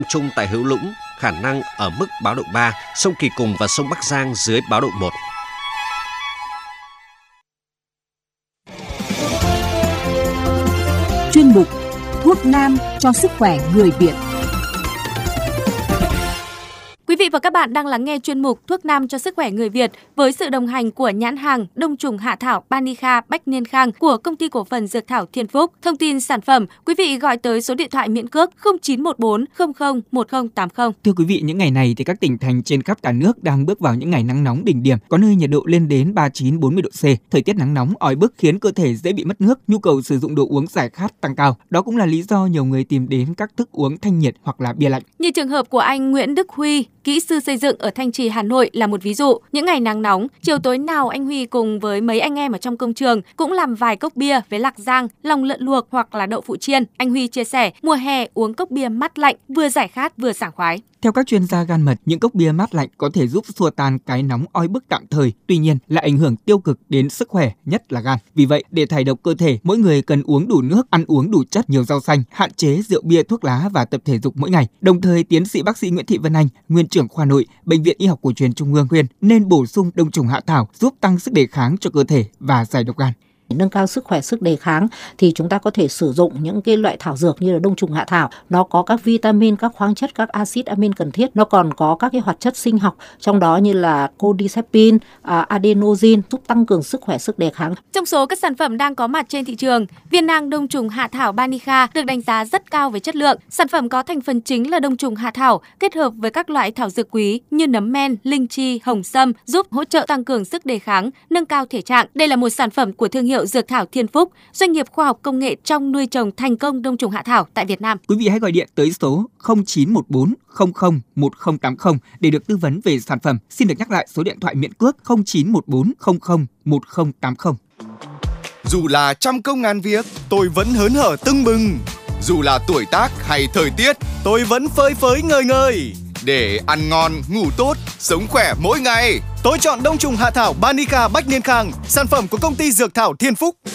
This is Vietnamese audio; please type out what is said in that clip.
Trung tại Hữu Lũng khả năng ở mức báo động 3, sông Kỳ Cùng và sông Bắc Giang dưới báo động 1. Chuyên mục Thuốc nam cho sức khỏe người Việt. Quý vị và các bạn đang lắng nghe chuyên mục Thuốc nam cho sức khỏe người Việt với sự đồng hành của nhãn hàng Đông trùng hạ thảo Banica Bách Niên Khang của Công ty Cổ phần Dược thảo Thiên Phúc. Thông tin sản phẩm, quý vị gọi tới số điện thoại miễn cước 0914 00 1080. Thưa quý vị, những ngày này thì các tỉnh thành trên khắp cả nước đang bước vào những ngày nắng nóng đỉnh điểm, có nơi nhiệt độ lên đến 39-40 độ C. Thời tiết nắng nóng oi bức khiến cơ thể dễ bị mất nước, nhu cầu sử dụng đồ uống giải khát tăng cao. Đó cũng là lý do nhiều người tìm đến các thức uống thanh nhiệt hoặc là bia lạnh. Như trường hợp của anh Nguyễn Đức Huy, kỹ sư xây dựng ở Thanh Trì, Hà Nội là một ví dụ. Những ngày nắng nóng, chiều tối nào anh Huy cùng với mấy anh em ở trong công trường cũng làm vài cốc bia với lạc rang, lòng lợn luộc hoặc là đậu phụ chiên. Anh Huy chia sẻ, mùa hè uống cốc bia mát lạnh vừa giải khát vừa sảng khoái. Theo các chuyên gia gan mật, những cốc bia mát lạnh có thể giúp xua tan cái nóng oi bức tạm thời, tuy nhiên lại ảnh hưởng tiêu cực đến sức khỏe, nhất là gan. Vì vậy, để thải độc cơ thể, mỗi người cần uống đủ nước, ăn uống đủ chất, nhiều rau xanh, hạn chế rượu bia, thuốc lá và tập thể dục mỗi ngày. Đồng thời, tiến sĩ bác sĩ Nguyễn Thị Vân Anh, nguyên trưởng khoa nội, Bệnh viện Y học cổ truyền Trung ương khuyên nên bổ sung đông trùng hạ thảo giúp tăng sức đề kháng cho cơ thể và giải độc gan. Nâng cao sức khỏe, sức đề kháng thì chúng ta có thể sử dụng những cái loại thảo dược như là đông trùng hạ thảo. Nó có các vitamin, các khoáng chất, các axit amin cần thiết. Nó còn có các cái hoạt chất sinh học, trong đó như là cordycepin, adenosine, giúp tăng cường sức khỏe, sức đề kháng. Trong số các sản phẩm đang có mặt trên thị trường, viên nang đông trùng hạ thảo Banica được đánh giá rất cao về chất lượng. Sản phẩm có thành phần chính là đông trùng hạ thảo kết hợp với các loại thảo dược quý như nấm men, linh chi, hồng sâm, giúp hỗ trợ tăng cường sức đề kháng, nâng cao thể trạng. Đây là một sản phẩm của thương hiệu Dược thảo Thiên Phúc, doanh nghiệp khoa học công nghệ trong nuôi trồng thành công đông trùng hạ thảo tại Việt Nam. Quý vị hãy gọi điện tới số 0914 00 1080 để được tư vấn về sản phẩm. Xin được nhắc lại số điện thoại miễn cước 0914 00 1080. Dù là trăm công ngàn việc, tôi vẫn hớn hở tưng bừng. Dù là tuổi tác hay thời tiết, tôi vẫn phơi phới ngời ngời. Để ăn ngon, ngủ tốt, sống khỏe mỗi ngày, tôi chọn đông trùng hạ thảo Banica Bách Niên Khang, sản phẩm của công ty Dược thảo Thiên Phúc.